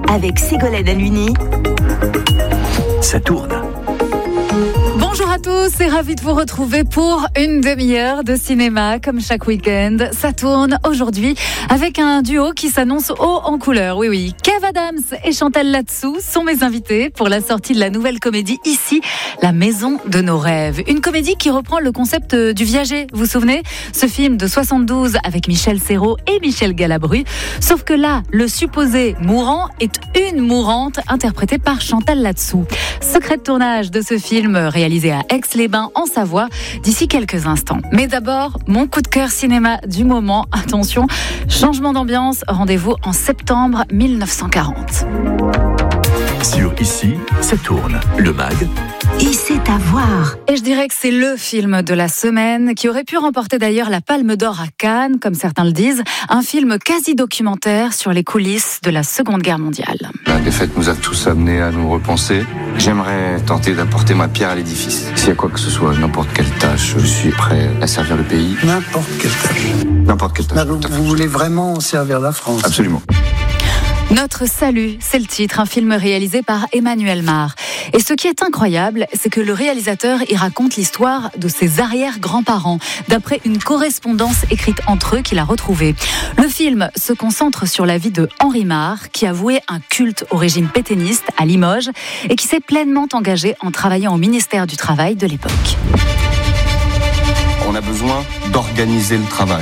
avec Ségolène Aluni. Ça tourne. Bonjour à tous et ravi de vous retrouver pour une demi-heure de cinéma comme chaque week-end. Ça tourne aujourd'hui avec un duo qui s'annonce haut en couleur. Oui, Kev Adams et Chantal Latsou sont mes invités pour la sortie de la nouvelle comédie Ici, la maison de nos rêves. Une comédie qui reprend le concept du Viager, vous vous souvenez ? Ce film de 72 avec Michel Serrault et Michel Galabru. Sauf que là, le supposé mourant est une mourante interprétée par Chantal Latsou. Secret de tournage de ce film réalisé à Aix-les-Bains en Savoie d'ici quelques instants. Mais d'abord, mon coup de cœur cinéma du moment. Attention, changement d'ambiance, rendez-vous en septembre 1940. Sur Ici, ça tourne. Le mag. Et c'est à voir. Et je dirais que c'est le film de la semaine qui aurait pu remporter d'ailleurs la Palme d'Or à Cannes, comme certains le disent. Un film quasi documentaire sur les coulisses de la Seconde Guerre mondiale. La défaite nous a tous amenés à nous repenser. J'aimerais tenter d'apporter ma pierre à l'édifice. S'il y a quoi que ce soit, n'importe quelle tâche, je suis prêt à servir le pays. N'importe quelle tâche. N'importe quelle tâche. Vous voulez vraiment servir la France ? Absolument. Notre salut, c'est le titre, un film réalisé par Emmanuel Mar. Et ce qui est incroyable, c'est que le réalisateur y raconte l'histoire de ses arrière-grands-parents, d'après une correspondance écrite entre eux qu'il a retrouvée. Le film se concentre sur la vie de Henri Mar, qui a voué un culte au régime pétainiste à Limoges et qui s'est pleinement engagé en travaillant au ministère du Travail de l'époque. On a besoin d'organiser le travail.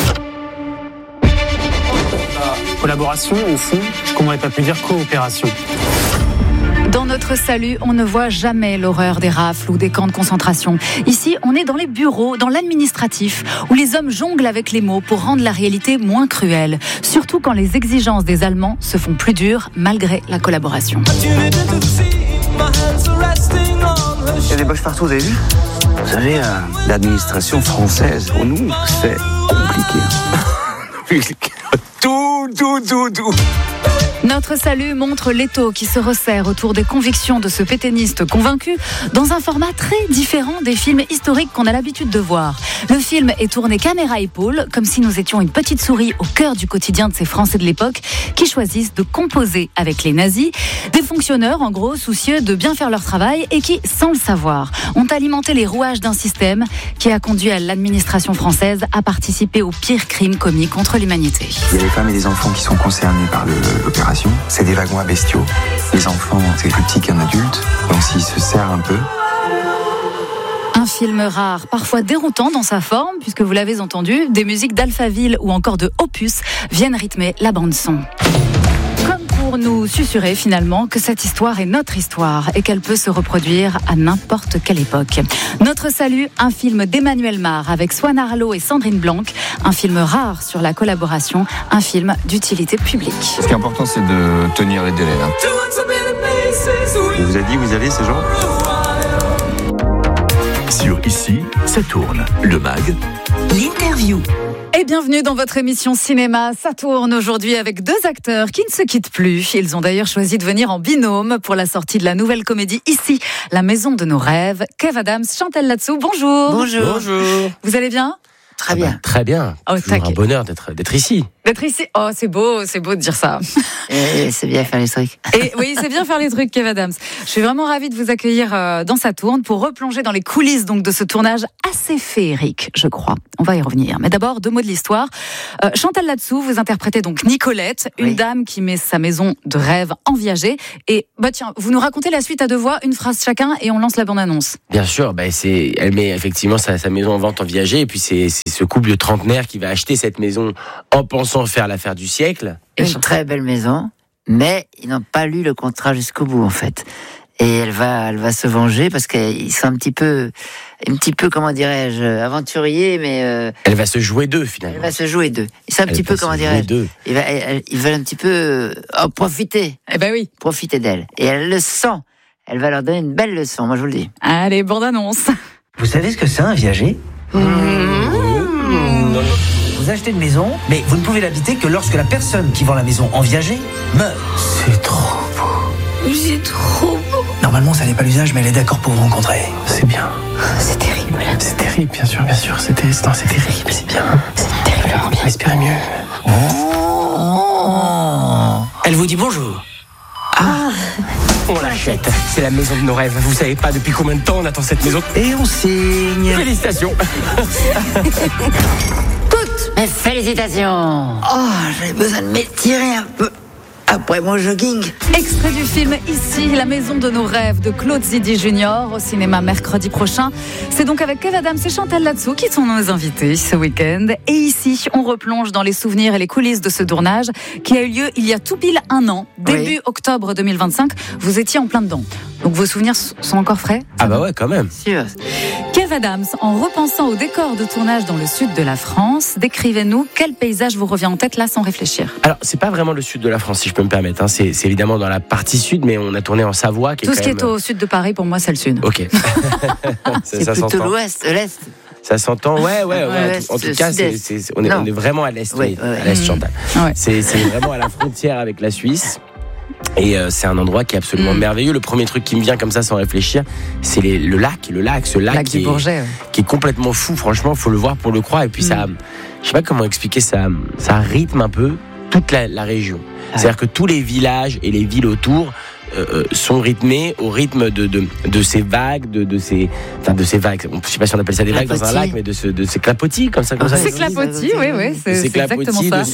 Collaboration, au fond, qu'on n'aurait pas pu dire coopération. Dans Notre salut, on ne voit jamais l'horreur des rafles ou des camps de concentration. Ici, on est dans les bureaux, dans l'administratif, où les hommes jonglent avec les mots pour rendre la réalité moins cruelle. Surtout quand les exigences des Allemands se font plus dures malgré la collaboration. Il y a des boches partout, vous avez vu ? Vous savez, l'administration française, pour nous, c'est compliqué. Tout. Notre salut montre l'étau qui se resserre autour des convictions de ce pétainiste convaincu dans un format très différent des films historiques qu'on a l'habitude de voir. Le film est tourné caméra épaule, comme si nous étions une petite souris au cœur du quotidien de ces Français de l'époque qui choisissent de composer avec les nazis. Des fonctionnaires, en gros, soucieux de bien faire leur travail et qui, sans le savoir, ont alimenté les rouages d'un système qui a conduit à l'administration française à participer aux pires crimes commis contre l'humanité. Il y a des femmes et des enfants qui sont concernés par l'opération. C'est des wagons à bestiaux. Les enfants, c'est plus petit qu'un adulte, donc s'ils se serrent un peu. Un film rare, parfois déroutant dans sa forme, puisque vous l'avez entendu, des musiques d'Alphaville ou encore de Opus viennent rythmer la bande-son. Comme pour nous susurrer finalement que cette histoire est notre histoire et qu'elle peut se reproduire à n'importe quelle époque. Notre salut, un film d'Emmanuel Mar avec Swan Arlo et Sandrine Blanc, un film rare sur la collaboration, un film d'utilité publique. Ce qui est important, c'est de tenir les délais. Il vous a dit, vous allez, ces gens ? Sur Ici, ça tourne. Le mag. L'interview. Et bienvenue dans votre émission cinéma. Ça tourne aujourd'hui avec deux acteurs qui ne se quittent plus. Ils ont d'ailleurs choisi de venir en binôme pour la sortie de la nouvelle comédie Ici, la maison de nos rêves. Kev Adams, Chantal Latsou, bonjour. Bonjour. Vous allez bien ? Très bien. Très bien. Oh, toujours un bonheur d'être ici. D'être ici. Oh, c'est beau de dire ça. Et c'est bien faire les trucs. Et oui, c'est bien faire les trucs, Kev Adams. Je suis vraiment ravie de vous accueillir dans Ça tourne pour replonger dans les coulisses donc de ce tournage assez féerique, je crois. On va y revenir. Mais d'abord, 2 mots de l'histoire. Chantal Latsou, vous interprétez donc Nicolette, une dame qui met sa maison de rêve en viager. Et tiens, vous nous racontez la suite à 2 voix, une phrase chacun, et on lance la bande-annonce. Bien sûr, elle met effectivement sa maison en vente en viager, et puis c'est ce couple de trentenaires qui va acheter cette maison en pensant faire l'affaire du siècle. Une très belle maison, mais ils n'ont pas lu le contrat jusqu'au bout en fait. Et elle va se venger parce qu'ils sont un petit peu, comment dirais-je, aventuriers, mais... Elle va se jouer d'eux, finalement. Elle va se jouer d'eux. Ils sont un petit peu, comment dirais-je, ils veulent un petit peu profiter. Eh ben oui. Profiter d'elle. Et elle le sent. Elle va leur donner une belle leçon, moi je vous le dis. Allez, bande-annonce. Vous savez ce que c'est un viager ? Vous achetez une maison, mais vous ne pouvez l'habiter que lorsque la personne qui vend la maison en viager meurt. C'est trop beau. C'est trop beau. Normalement, ça n'est pas l'usage, mais elle est d'accord pour vous rencontrer. C'est bien. C'est terrible. C'est terrible, bien sûr. C'est terrible, c'est bien. C'est terriblement bien. Respirez mieux. Elle vous dit bonjour. On l'achète. C'est la maison de nos rêves. Vous savez pas depuis combien de temps on attend cette maison. Et on signe. Félicitations. Toutes mes félicitations. Oh, j'avais besoin de m'étirer un peu après mon jogging. Extrait du film Ici, la maison de nos rêves de Claude Zidi Junior au cinéma mercredi prochain. C'est donc avec Kev Adams et Chantal Latsou qui sont nos invités ce week-end. Et ici, on replonge dans les souvenirs et les coulisses de ce tournage qui a eu lieu il y a tout pile un an, début octobre 2025. Vous étiez en plein dedans. Donc vos souvenirs sont encore frais ? Ah bah ouais, quand même. Sûr. Kev Adams, en repensant au décor de tournage dans le sud de la France, décrivez-nous quel paysage vous revient en tête là sans réfléchir. Alors, c'est pas vraiment le sud de la France, si je peux me permettre. C'est évidemment dans la partie sud, mais on a tourné en Savoie. Tout ce qui est au sud de Paris, pour moi, c'est le sud. Ok. C'est plutôt l'ouest, l'est. Ça s'entend, ouais. En tout cas, on est vraiment à l'est, à l'est, Chantal. Ouais. C'est vraiment à la frontière avec la Suisse. Et c'est un endroit qui est absolument merveilleux. Le premier truc qui me vient comme ça sans réfléchir, c'est ce lac du Bourget, qui est complètement fou. Franchement, faut le voir pour le croire. Et puis ça, je sais pas comment expliquer, ça rythme un peu toute la région. C'est-à-dire que tous les villages et les villes autour sont rythmés au rythme de ces vagues, de ces vagues. Je sais pas si on appelle ça des vagues dans un lac, mais de ces clapotis comme ça. C'est clapotis, oui, c'est exactement ça.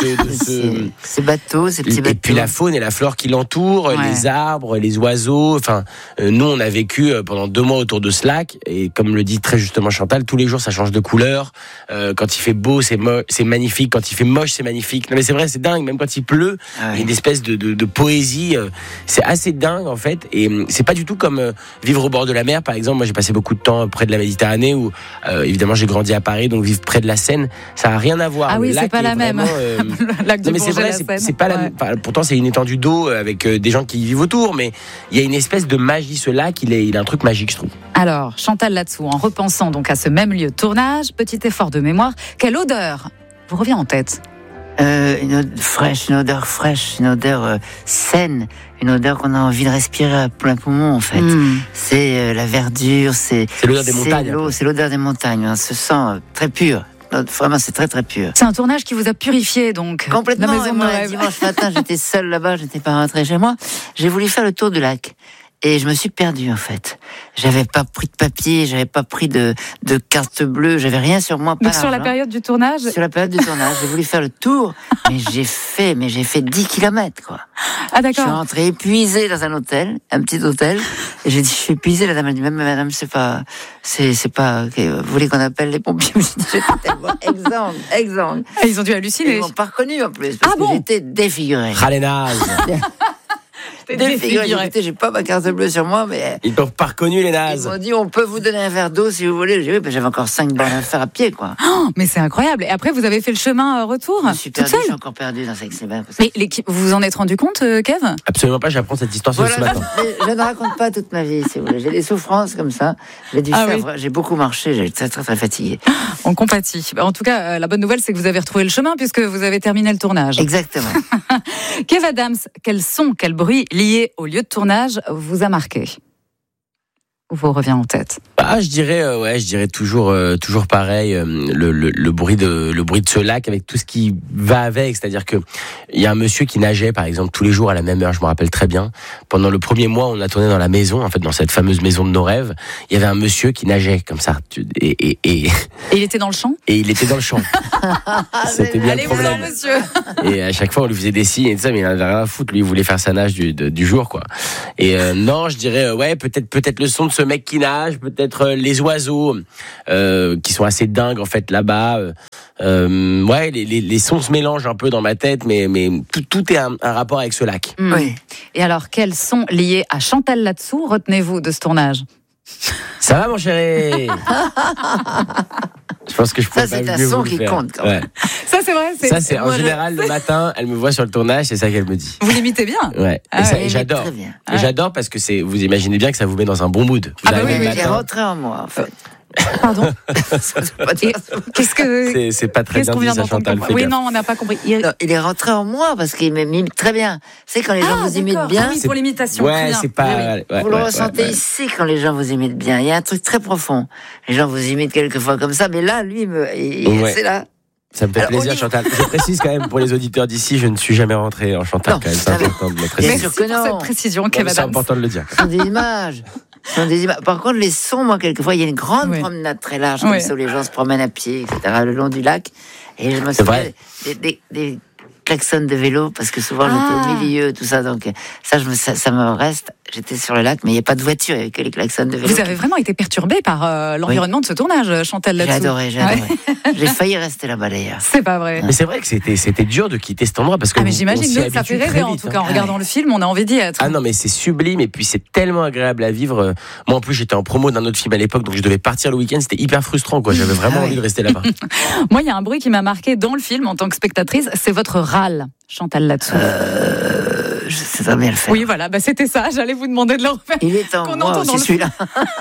Ces bateaux, ces petits bateaux. Et puis la faune et la flore qui l'entourent, les arbres, les oiseaux. Enfin, nous on a vécu pendant 2 mois autour de ce lac, et comme le dit très justement Chantal, tous les jours ça change de couleur. Quand il fait beau, c'est magnifique. Quand il fait moche, c'est magnifique. Non mais c'est vrai, c'est dingue. Même quand il pleut, il y a une espèce de poésie. C'est assez dingue en fait, et c'est pas du tout comme vivre au bord de la mer par exemple. Moi j'ai passé beaucoup de temps près de la Méditerranée, où évidemment j'ai grandi à Paris, donc vivre près de la Seine ça a rien à voir. Ah oui, c'est pas la même. Le lac du Bourget, la Seine. C'est pas la pourtant c'est une étendue d'eau avec des gens qui y vivent autour, mais il y a une espèce de magie. Ce lac, il a un truc magique, je trouve. Alors Chantal Latsou, en repensant donc à ce même lieu de tournage, petit effort de mémoire, quelle odeur vous revient en tête? Une odeur fraîche, une odeur saine, une odeur qu'on a envie de respirer à plein poumon en fait. C'est la verdure, c'est l'odeur des montagnes. C'est l'odeur des montagnes. On se sent très pur. Vraiment, c'est très très pur. C'est un tournage qui vous a purifié donc. Complètement. La maison de moi, rêve. Dimanche matin, j'étais seule là-bas, je n'étais pas rentrée chez moi. J'ai voulu faire le tour du lac. Et je me suis perdue en fait. J'avais pas pris de papier, j'avais pas pris de carte bleue, j'avais rien sur moi. Donc sur la période du tournage. Sur la période du tournage, j'ai voulu faire le tour, mais j'ai fait 10 kilomètres quoi. Ah d'accord. Je suis rentrée épuisée dans un hôtel, un petit hôtel, et j'ai dit je suis épuisée. La dame a dit même madame c'est pas, vous voulez qu'on appelle les pompiers? J'étais tellement exsangue. Et ils ont dû halluciner. Ils m'ont pas reconnue en plus parce que j'étais défigurée. Écoutez, j'ai pas ma carte bleue sur moi, mais ils t'ont pas reconnu les nazes. Ils m'ont dit on peut vous donner un verre d'eau si vous voulez. J'ai dit oui, j'avais encore 5 bornes à faire à pied quoi. Oh, mais c'est incroyable. Et après vous avez fait le chemin retour. Je suis perdue, je suis encore perdue dans cette semaine. Mais vous vous en êtes rendu compte, Kev? Absolument pas. J'apprends cette histoire ce matin. Je ne raconte pas toute ma vie si vous voulez. J'ai des souffrances comme ça. J'ai dû faire. J'ai beaucoup marché. J'ai été très très fatiguée. On compatit. En tout cas, la bonne nouvelle c'est que vous avez retrouvé le chemin puisque vous avez terminé le tournage. Exactement. Kev Adams, quel son, quel bruit lié au lieu de tournage vous a marqué ou vous revient en tête? Je dirais toujours pareil, le bruit de ce lac avec tout ce qui va avec, c'est-à-dire que il y a un monsieur qui nageait par exemple tous les jours à la même heure, je me rappelle très bien. Pendant le premier mois, on a tourné dans la maison, en fait dans cette fameuse maison de nos rêves, il y avait un monsieur qui nageait comme ça et il était dans le champ. Et il était dans le champ. C'était bien le problème. Monsieur. Et à chaque fois on lui faisait des signes et tout ça, mais il n'en avait rien à foutre, lui il voulait faire sa nage du jour quoi. Et non, je dirais peut-être le son de ce mec qui nage, peut-être les oiseaux qui sont assez dingues en fait là-bas. Les sons se mélangent un peu dans ma tête, mais tout est un rapport avec ce lac. Oui. Et alors, quels sont liés à Chantal Latsou retenez-vous de ce tournage? Ça va mon chéri? Je pense que je peux ça, c'est un son qui compte quand même. Ça, c'est vrai. Ça, c'est en général le matin, elle me voit sur le tournage, c'est ça qu'elle me dit. Vous l'imitez bien. Ouais. Et j'adore. Et j'adore parce que vous imaginez bien que ça vous met dans un bon mood. Oui, il est rentré en moi, en fait. Pardon. Qu'est-ce que c'est pas très bien dit ça, Chantal. Oui, non, on n'a pas compris. Non, il est rentré en moi parce qu'il m'imite très bien. C'est quand les gens vous imitent bien. Oui, pour l'imitation. Ouais, c'est pas. Vous le ressentez ici quand les gens vous imitent bien. Il y a un truc très profond. Les gens vous imitent quelquefois comme ça, mais là, lui, c'est là. Ça me fait plaisir, Chantal. Je précise quand même pour les auditeurs d'ici, je ne suis jamais rentré en Chantal. Non, quand même, c'est important de le préciser. Bien sûr que non. Cette précision, Kev C'est Adams. important de le dire. Ce sont des images. Par contre, les sons, moi, quelquefois, il y a une grande promenade très large, comme ça, où les gens se promènent à pied, etc., le long du lac. Et je me souviens des klaxons de vélo, parce que souvent, j'étais au milieu, tout ça. Donc, ça me reste. J'étais sur le lac, mais il n'y a pas de voiture, il n'y avait que les klaxons de vélo. Vous avez vraiment été perturbé par l'environnement de ce tournage, Chantal, là-dessous. J'ai adoré. J'ai failli rester là-bas, d'ailleurs. C'est pas vrai. Mais c'est vrai que c'était dur de quitter cet endroit parce que. Mais j'imagine que ça fait rêver, en tout cas, en regardant le film, on a envie d'y être. Ah non, mais c'est sublime et puis c'est tellement agréable à vivre. Moi, en plus, j'étais en promo d'un autre film à l'époque, donc je devais partir le week-end. C'était hyper frustrant, quoi. J'avais vraiment envie de rester là-bas. Moi, il y a un bruit qui m'a marqué dans le film en tant que spectatrice, c'est votre râle, Chantal, là-dessous. Je sais très bien le faire. Oui, voilà, c'était ça. J'allais vous demander de le refaire. Il est en moi aussi, celui-là.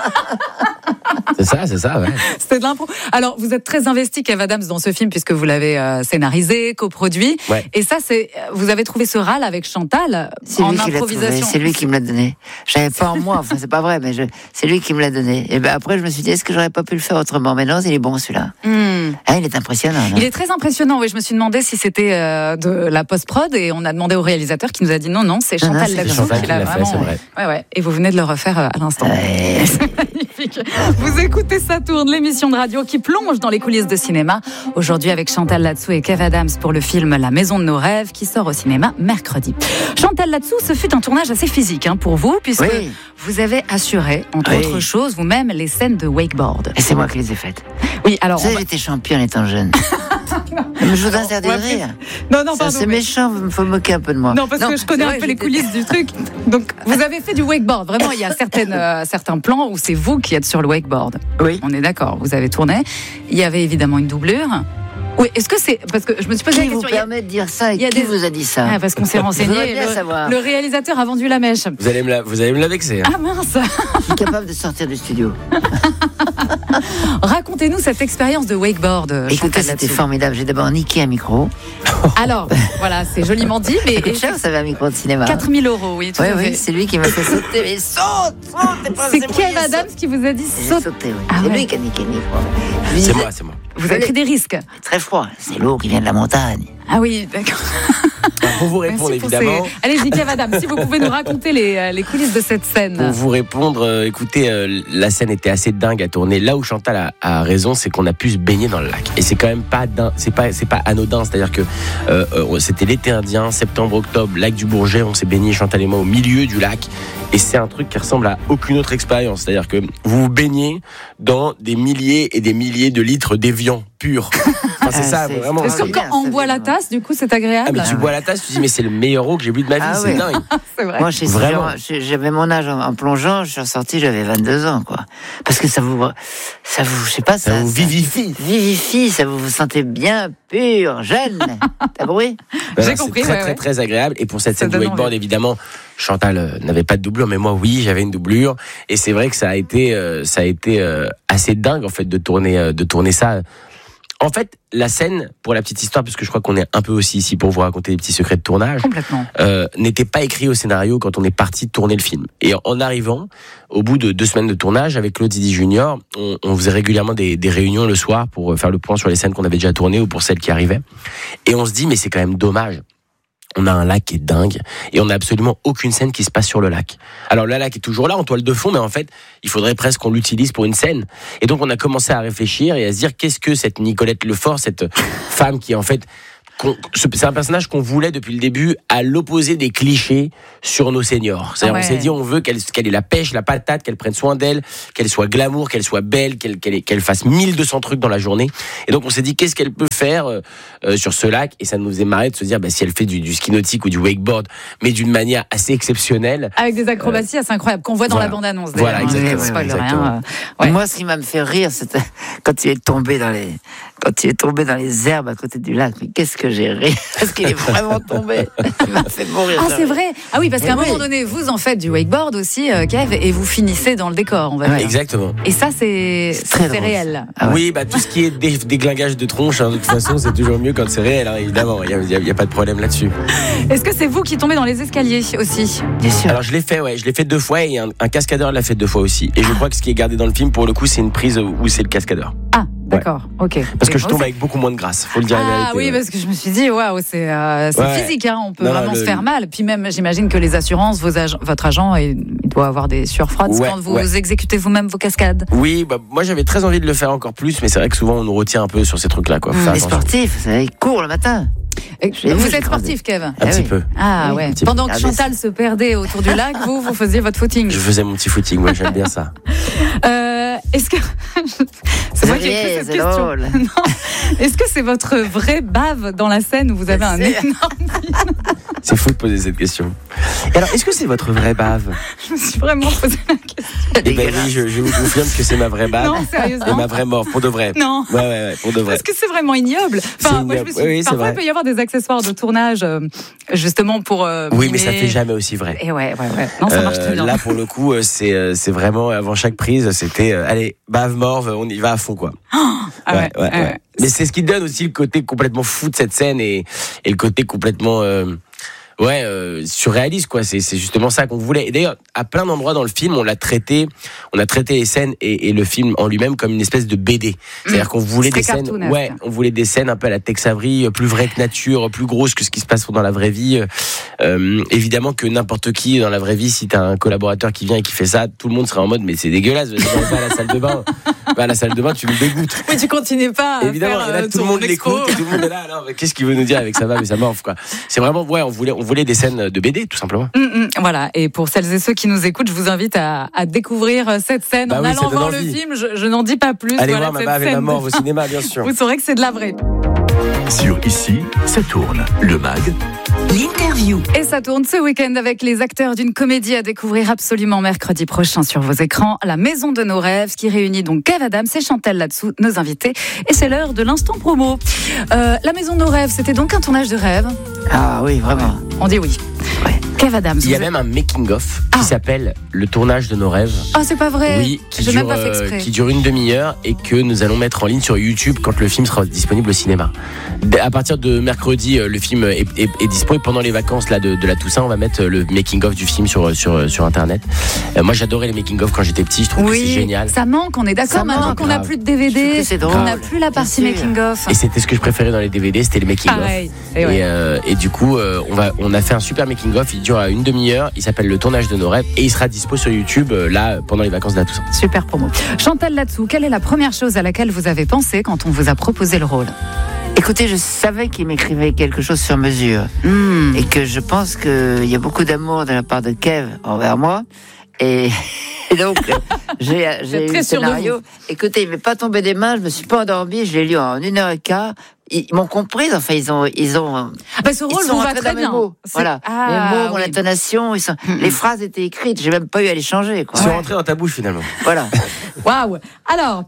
C'est ça, ouais. C'était de l'impro. Alors, vous êtes très investi, Kev Adams, dans ce film, puisque vous l'avez scénarisé, coproduit. Ouais. Et ça, vous avez trouvé ce râle avec Chantal en improvisation. C'est lui qui me l'a donné. J'avais pas en moi, enfin, c'est pas vrai, mais c'est lui qui me l'a donné. Et après, je me suis dit, est-ce que j'aurais pas pu le faire autrement? Mais non, il est bon, celui-là. Il est impressionnant. Il est très impressionnant, oui. Je me suis demandé si c'était de la post-prod, et on a demandé au réalisateur qui nous a dit non, c'est Chantal là-dessous qui l'a fait, c'est vrai. Ouais. Et vous venez de le refaire à l'instant. C'est magnifique. Vous écoutez Ça tourne, l'émission de radio qui plonge dans les coulisses de cinéma. Aujourd'hui avec Chantal là-dessous et Kev Adams pour le film La Maison de nos rêves qui sort au cinéma mercredi. Chantal là-dessous, ce fut un tournage assez physique pour vous, puisque vous avez assuré, entre autres choses, vous-même les scènes de wakeboard. Et c'est moi qui les ai faites. Oui, alors. J'étais championne étant jeune. Mais je vous interdis de rire. Non, pardon. C'est méchant, il faut moquer un peu de moi. Non, parce que je connais un peu les coulisses du truc. Donc, vous avez fait du wakeboard. Vraiment, il y a certains plans où c'est vous qui êtes sur le wakeboard. Oui. On est d'accord, vous avez tourné. Il y avait évidemment une doublure. Oui, est-ce que c'est. Parce que je me suis posé la question. Qui vous permet de dire ça et qui vous a dit ça? Parce qu'on s'est renseigné. Le réalisateur a vendu la mèche. Vous allez me la vexer. Ah mince. Je suis capable de sortir du studio. Racontez-nous cette expérience de wakeboard. Écoutez, c'était formidable. J'ai d'abord niqué un micro. Alors, voilà, c'est joliment dit. Mais c'est cher, ça va un micro de cinéma. 4 000 €, oui, tout à fait. Oui, c'est lui qui m'a fait sauter. Mais saute. C'est Kev Adams qui vous a dit saute. Sauter, oui. C'est lui qui a niqué le micro. C'est moi. Vous avez pris des risques. Très froid. C'est l'eau qui vient de la montagne. Ah oui, d'accord. Pour vous répondre, évidemment. Allez-y, Kev Adams, si vous pouvez nous raconter les coulisses de cette scène. Pour vous répondre, écoutez, la scène était assez dingue à tourner. Là où Chantal a raison, c'est qu'on a pu se baigner dans le lac. Et c'est quand même pas c'est pas anodin. C'est-à-dire que c'était l'été indien, septembre-octobre, lac du Bourget. On s'est baigné, Chantal et moi, au milieu du lac. Et c'est un truc qui ressemble à aucune autre expérience. C'est-à-dire que vous vous baignez dans des milliers et des milliers de litres d'évian pur. Enfin, c'est ça, vraiment. Est-ce que quand on boit la tasse, du coup, c'est agréable? Mais tu bois la tasse, tu dis, mais c'est le meilleur eau que j'ai bu de ma vie, c'est dingue. C'est vrai. Moi, j'avais mon âge en plongeant, je suis ressorti, j'avais 22 ans, quoi. Parce que ça vous, je sais pas, ça vous vivifie. Vivifie, ça vous sentez bien, pur, jeune. T'as bruit? J'ai compris, c'est très agréable. Et pour cette scène de wakeboard, évidemment, Chantal n'avait pas de doublure, mais moi, oui, j'avais une doublure. Et c'est vrai que ça a été assez dingue, en fait, de tourner ça. En fait, la scène, pour la petite histoire, parce que je crois qu'on est un peu aussi ici pour vous raconter des petits secrets de tournage, n'était pas écrit au scénario quand on est parti tourner le film. Et en arrivant, au bout de 2 semaines de tournage, avec Claude Zidi Junior, on faisait régulièrement des réunions le soir pour faire le point sur les scènes qu'on avait déjà tournées ou pour celles qui arrivaient. Et on se dit, mais c'est quand même dommage. On a un lac qui est dingue et on n'a absolument aucune scène qui se passe sur le lac. Alors le lac est toujours là en toile de fond, mais en fait, il faudrait presque qu'on l'utilise pour une scène. Et donc on a commencé à réfléchir et à se dire qu'est-ce que cette Nicolette Lefort, cette femme qui en fait... C'est un personnage qu'on voulait depuis le début à l'opposé des clichés sur nos seniors. C'est-à-dire, on s'est dit, on veut qu'elle ait la pêche, la patate, qu'elle prenne soin d'elle, qu'elle soit glamour, qu'elle soit belle, qu'elle fasse 1200 trucs dans la journée. Et donc, on s'est dit, qu'est-ce qu'elle peut faire sur ce lac? Et ça nous faisait marrer de se dire, si elle fait du ski nautique ou du wakeboard, mais d'une manière assez exceptionnelle. Avec des acrobaties assez incroyables qu'on voit dans la bande-annonce. Voilà, exactement. Moi, ce qui m'a fait rire, c'était quand tu es tombé dans les herbes à côté du lac. Mais qu'est-ce que j'ai ri? Parce qu'il est vraiment tombé. Il m'a fait mourir. Ah, c'est vrai. Ah oui, parce qu'à un moment donné, vous en faites du wakeboard aussi, Kev, et vous finissez dans le décor, on va dire. Exactement. Et ça, c'est réel. Oui, tout ce qui est déglingage de tronche, de toute façon, c'est toujours mieux quand c'est réel, évidemment. Il n'y a pas de problème là-dessus. Est-ce que c'est vous qui tombez dans les escaliers aussi? Bien sûr. Alors, je l'ai fait 2 fois et un cascadeur l'a fait 2 fois aussi. Et je crois que ce qui est gardé dans le film, pour le coup, c'est une prise où c'est le cascadeur. Ah, D'accord, ok. Parce que je tombe avec beaucoup moins de grâce, faut le dire. Ah oui, parce que je me suis dit, waouh, c'est physique, hein, on peut vraiment se faire mal. Puis même, j'imagine que les assurances, votre agent, il doit avoir des sueurs froides quand vous exécutez vous-même vos cascades. Oui, moi j'avais très envie de le faire encore plus, mais c'est vrai que souvent on nous retient un peu sur ces trucs-là. Les sportifs, ils courent le matin. Vous êtes sportif, Kev? Un petit peu. Ah ouais. Pendant que Chantal se perdait autour du lac, vous faisiez votre footing. Je faisais mon petit footing, moi j'aime bien ça. Est-ce que c'est moi qui ai écrit cette question? Non. Est-ce que c'est votre vraie bave dans la scène où vous avez un énorme C'est fou de poser cette question. Et alors, est-ce que c'est votre vraie bave? Je me suis vraiment posé la question. Eh ben oui, je vous confirme que c'est ma vraie bave. Non, sérieusement. Et ma vraie mort, pour de vrai. Non. Ouais, pour de vrai. Parce que c'est vraiment ignoble. Enfin, moi, je me suis parfois, il peut y avoir des accessoires de tournage, justement pour. Oui, mais ça fait jamais aussi vrai. Et ouais. Non, ça marche très bien. Là, pour le coup, c'est vraiment, avant chaque prise, c'était, allez, bave morve, on y va à fond, quoi. Ouais. Mais c'est ce qui donne aussi le côté complètement fou de cette scène et le côté complètement surréaliste, quoi. C'est justement ça qu'on voulait. Et d'ailleurs, à plein d'endroits dans le film, on a traité les scènes et le film en lui-même comme une espèce de BD. C'est-à-dire qu'on voulait des scènes, on voulait des scènes un peu à la Tex Avery, plus vraies que nature, plus grosses que ce qui se passe dans la vraie vie. Évidemment que n'importe qui dans la vraie vie, si t'as un collaborateur qui vient et qui fait ça, tout le monde serait en mode mais c'est dégueulasse, va à la salle de bain. Va à la salle de bain, tu me dégoûtes. Oui, tu continues pas. Évidemment, et là, tout le monde l'écoute et tout le monde est là. Alors, qu'est-ce qu'il veut nous dire avec sa bave et sa morve, quoi. C'est vraiment, on voulait des scènes de BD, tout simplement. Voilà. Et pour celles et ceux qui nous écoutent, je vous invite à découvrir cette scène en allant voir le film. Je n'en dis pas plus. Allez voir ma bave et ma morve au cinéma, bien sûr. Vous saurez que c'est de la vraie. Sur Ici, ça tourne. Le MAG. L'interview. Et ça tourne ce week-end avec les acteurs d'une comédie à découvrir absolument mercredi prochain sur vos écrans. La Maison de nos rêves, qui réunit donc Kev Adams et Chantal Latsou, nos invités. Et c'est l'heure de l'instant promo. La Maison de nos rêves, c'était donc un tournage de rêve? Ah oui, vraiment. On dit oui. Ouais. Kev Adams. Il y a même un making-of qui s'appelle Le tournage de nos rêves. Ah, c'est pas vrai? Oui, qui dure une demi-heure et que nous allons mettre en ligne sur YouTube quand le film sera disponible au cinéma. À partir de mercredi, le film est dispo et pendant les vacances là, de la Toussaint, on va mettre le making-of du film sur Internet. Moi, j'adorais les making-of quand j'étais petit, je trouve que c'est génial. Ça manque, on est d'accord maintenant qu'on n'a plus de DVD, on n'a plus la partie making-of. Et c'était ce que je préférais dans les DVD, c'était les making-of. Et du coup, on a fait un super making-of, il dure à une demi-heure, il s'appelle Le tournage de nos rêves et il sera dispo sur YouTube là pendant les vacances de la Toussaint. Super promo. Chantal Latsou, quelle est la première chose à laquelle vous avez pensé quand on vous a proposé le rôle? Écoutez, je savais qu'il m'écrivait quelque chose sur mesure et que je pense qu'il y a beaucoup d'amour de la part de Kev envers moi. Et donc, j'ai eu le scénario. Écoutez, il m'est pas tombé des mains, je me suis pas endormi, je l'ai lu en 1h15. Ils m'ont compris, enfin, ils ont. Ce rôle vous va très bien. Voilà. Les mots, mon intonation, les phrases étaient écrites, j'ai même pas eu à les changer, quoi. Ils sont rentrés dans ta bouche, finalement. Voilà. Waouh. Alors,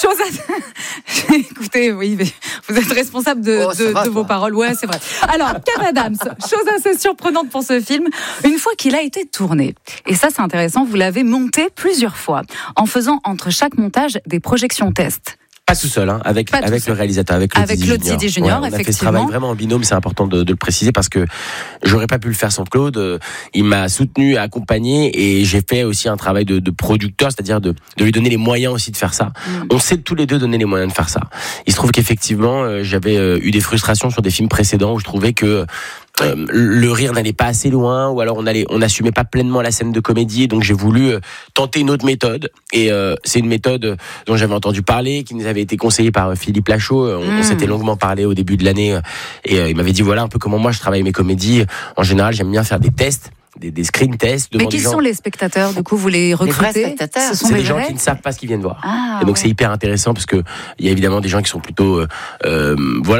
écoutez, oui, mais vous êtes responsable de vos paroles. Ouais, c'est vrai. Alors, Kev Adams, chose assez surprenante pour ce film, une fois qu'il a été tourné. Et ça, c'est intéressant, vous l'avez monté plusieurs fois, en faisant entre chaque montage des projections tests. Pas tout seul, avec le réalisateur, avec Claude Zidi Junior, on a fait ce travail vraiment en binôme, c'est important de le préciser parce que j'aurais pas pu le faire sans Claude. Il m'a soutenu, accompagné et j'ai fait aussi un travail de producteur, c'est-à-dire de lui donner les moyens aussi de faire ça. On s'est tous les deux donné les moyens de faire ça. Il se trouve qu'effectivement, j'avais eu des frustrations sur des films précédents où je trouvais que le rire n'allait pas assez loin ou alors on n'assumait pas pleinement la scène de comédie, donc j'ai voulu tenter une autre méthode et c'est une méthode dont j'avais entendu parler, qui nous avait été conseillée par Philippe Lachaud. On s'était longuement parlé au début de l'année et il m'avait dit voilà un peu comment moi je travaille mes comédies. En général, j'aime bien faire des tests, des screen tests. Mais qui sont les spectateurs? Du coup, vous les recrutez? C'est des gens qui ne savent pas ce qu'ils viennent voir. Et donc c'est hyper intéressant parce que il y a évidemment des gens qui sont plutôt